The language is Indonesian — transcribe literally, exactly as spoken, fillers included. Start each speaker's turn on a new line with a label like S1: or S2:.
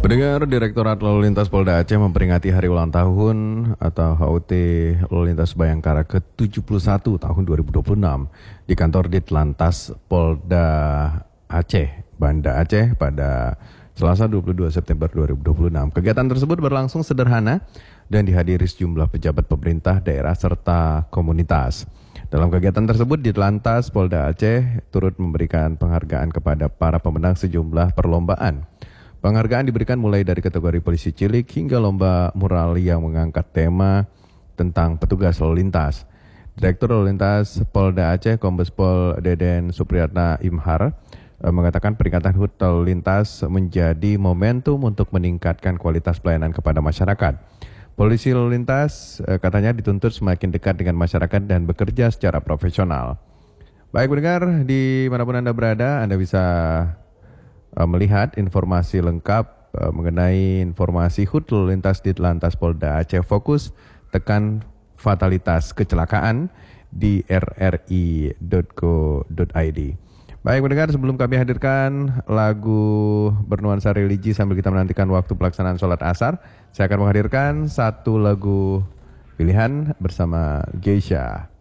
S1: Pendengar, Direktorat Lalu Lintas Polda Aceh memperingati hari ulang tahun atau H U T Lalu Lintas Bayangkara ke tujuh puluh satu tahun dua ribu dua puluh enam di kantor Ditlantas Polda Aceh, Banda Aceh pada Selasa dua puluh dua September dua ribu dua puluh enam. Kegiatan tersebut berlangsung sederhana dan dihadiri sejumlah pejabat pemerintah daerah serta komunitas. Dalam kegiatan tersebut, Ditlantas Polda Aceh turut memberikan penghargaan kepada para pemenang sejumlah perlombaan. Penghargaan diberikan mulai dari kategori polisi cilik hingga lomba mural yang mengangkat tema tentang petugas lalu lintas. Direktur Lalu Lintas Polda Aceh, Kombes Pol Deden Supriyatna Imhar, mengatakan peringatan H U T Lalu Lintas menjadi momentum untuk meningkatkan kualitas pelayanan kepada masyarakat. Polisi lalu lintas katanya dituntut semakin dekat dengan masyarakat dan bekerja secara profesional. Baik pendengar, di manapun Anda berada, Anda bisa melihat informasi lengkap uh, mengenai informasi H U T Lalu Lintas Ditlantas Polda Aceh Fokus tekan fatalitas kecelakaan di r r i dot co dot i d. Baik pendengar, sebelum kami hadirkan lagu bernuansa religi sambil kita menantikan waktu pelaksanaan sholat asar, saya akan menghadirkan satu lagu pilihan bersama Geisha.